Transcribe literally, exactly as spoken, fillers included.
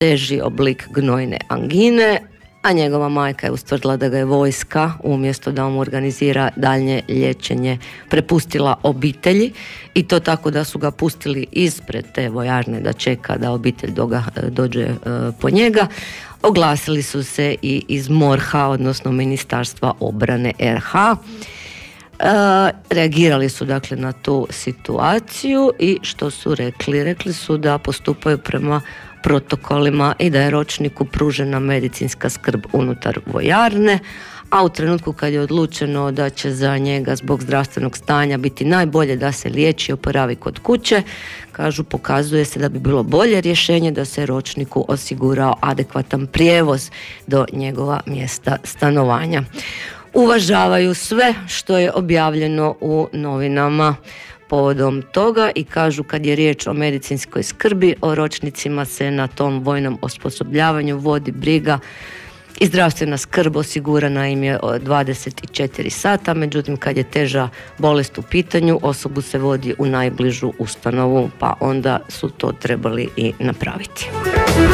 teži oblik gnojne angine, a njegova majka je ustvrdila da ga je vojska, umjesto da mu organizira daljnje liječenje, prepustila obitelji, i to tako da su ga pustili ispred te vojarne da čeka da obitelj doga, dođe e, po njega. Oglasili su se i iz MORH-a, odnosno Ministarstva obrane R H. E, reagirali su dakle na tu situaciju i što su rekli? Rekli su da postupaju prema protokolima i da je ročniku pružena medicinska skrb unutar vojarne, a u trenutku kad je odlučeno da će za njega zbog zdravstvenog stanja biti najbolje da se liječi i oporavi kod kuće, kažu, pokazuje se da bi bilo bolje rješenje da se ročniku osigurao adekvatan prijevoz do njegova mjesta stanovanja. Uvažavaju sve što je objavljeno u novinama povodom toga i kažu, kad je riječ o medicinskoj skrbi, o ročnicima se na tom vojnom osposobljavanju vodi briga i zdravstvena skrb osigurana im je dvadeset četiri sata, međutim kad je teža bolest u pitanju, osobu se vodi u najbližu ustanovu, pa onda su to trebali i napraviti.